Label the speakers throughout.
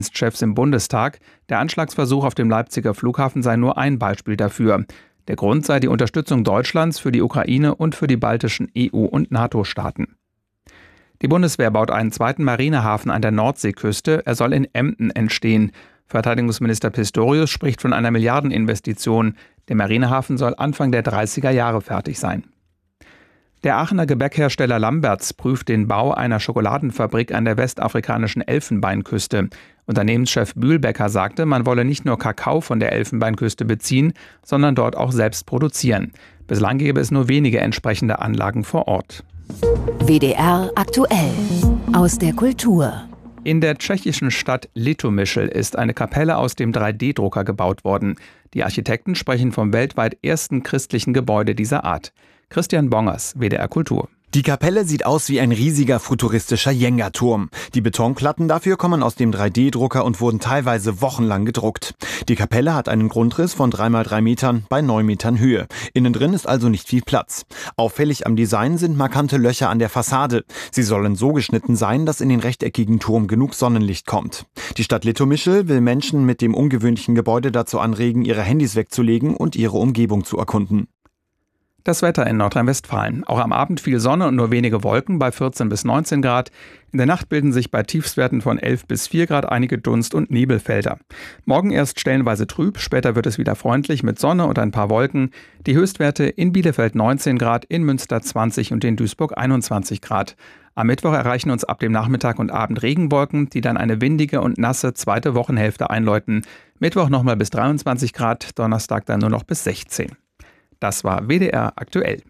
Speaker 1: Chefs im Bundestag, der Anschlagsversuch auf dem Leipziger Flughafen sei nur ein Beispiel dafür. Der Grund sei die Unterstützung Deutschlands für die Ukraine und für die baltischen EU- und NATO-Staaten. Die Bundeswehr baut einen zweiten Marinehafen an der Nordseeküste. Er soll in Emden entstehen. Verteidigungsminister Pistorius spricht von einer Milliardeninvestition. Der Marinehafen soll Anfang der 30er Jahre fertig sein. Der Aachener Gebäckhersteller Lamberts prüft den Bau einer Schokoladenfabrik an der westafrikanischen Elfenbeinküste. Unternehmenschef Bühlbecker sagte, man wolle nicht nur Kakao von der Elfenbeinküste beziehen, sondern dort auch selbst produzieren. Bislang gäbe es nur wenige entsprechende Anlagen vor Ort.
Speaker 2: WDR aktuell aus der Kultur.
Speaker 1: In der tschechischen Stadt Litomyšl ist eine Kapelle aus dem 3D-Drucker gebaut worden. Die Architekten sprechen vom weltweit ersten christlichen Gebäude dieser Art. Christian Bongers, WDR Kultur.
Speaker 3: Die Kapelle sieht aus wie ein riesiger futuristischer Jenga-Turm. Die Betonplatten dafür kommen aus dem 3D-Drucker und wurden teilweise wochenlang gedruckt. Die Kapelle hat einen Grundriss von 3x3 Metern bei 9 Metern Höhe. Innen drin ist also nicht viel Platz. Auffällig am Design sind markante Löcher an der Fassade. Sie sollen so geschnitten sein, dass in den rechteckigen Turm genug Sonnenlicht kommt. Die Stadt Litomyšl will Menschen mit dem ungewöhnlichen Gebäude dazu anregen, ihre Handys wegzulegen und ihre Umgebung zu erkunden.
Speaker 1: Das Wetter in Nordrhein-Westfalen. Auch am Abend viel Sonne und nur wenige Wolken bei 14 bis 19 Grad. In der Nacht bilden sich bei Tiefstwerten von 11 bis 4 Grad einige Dunst- und Nebelfelder. Morgen erst stellenweise trüb, später wird es wieder freundlich mit Sonne und ein paar Wolken. Die Höchstwerte in Bielefeld 19 Grad, in Münster 20 und in Duisburg 21 Grad. Am Mittwoch erreichen uns ab dem Nachmittag und Abend Regenwolken, die dann eine windige und nasse zweite Wochenhälfte einläuten. Mittwoch nochmal bis 23 Grad, Donnerstag dann nur noch bis 16. Das war WDR aktuell.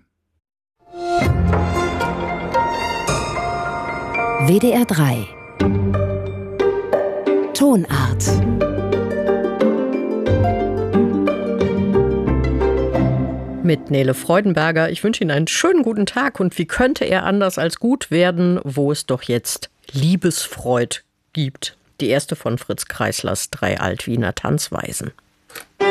Speaker 2: WDR 3 Tonart.
Speaker 4: Mit Nele Freudenberger. Ich wünsche Ihnen einen schönen guten Tag. Und wie könnte er anders als gut werden, wo es doch jetzt Liebesfreud gibt? Die erste von Fritz Kreislers 3 Altwiener Tanzweisen.